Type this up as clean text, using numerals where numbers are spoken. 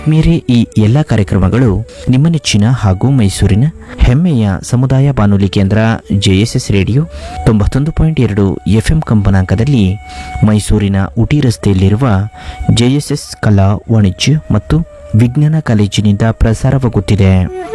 ಮೇರೆ ಈ ಎಲ್ಲ ಕಾರ್ಯಕ್ರಮಗಳು ನಿಮ್ಮ ನೆಚ್ಚಿನ ಹಾಗೂ ಮೈಸೂರಿನ ಹೆಮ್ಮೆಯ ಸಮುದಾಯ ಬಾನುಲಿ ಕೇಂದ್ರ ಜೆಎಸ್ಎಸ್ ರೇಡಿಯೋ 91.2 FM ಕಂಪನಾಂಕದಲ್ಲಿ ಮೈಸೂರಿನ ಉಟಿ ರಸ್ತೆಯಲ್ಲಿರುವ ಜೆಎಸ್ಎಸ್ ಕಲಾ ವಾಣಿಜ್ಯ ಮತ್ತು ವಿಜ್ಞಾನ ಕಾಲೇಜಿನಿಂದ ಪ್ರಸಾರವಾಗುತ್ತಿದೆ.